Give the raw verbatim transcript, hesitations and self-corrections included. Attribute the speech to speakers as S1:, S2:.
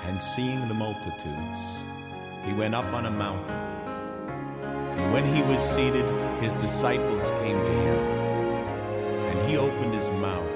S1: And seeing the multitudes, he went up on a mountain. And when he was seated, his disciples came to him. And he opened his mouth